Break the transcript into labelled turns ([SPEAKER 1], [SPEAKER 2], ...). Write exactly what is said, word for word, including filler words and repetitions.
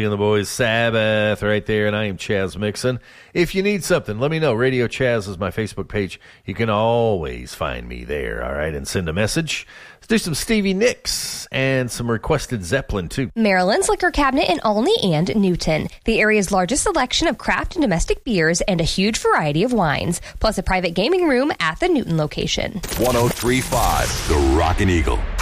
[SPEAKER 1] And the boys Sabbath right there, and I am Chaz Mixon. If you need something, let me know. Radio Chaz is my Facebook page. You can always find me there, all right, and send a message. Let's do some Stevie Nicks and some requested Zeppelin, too.
[SPEAKER 2] Maryland's Liquor Cabinet in Olney and Newton. The area's largest selection of craft and domestic beers and a huge variety of wines, plus a private gaming room at the Newton location.
[SPEAKER 3] one oh three point five, The Rockin' Eagle.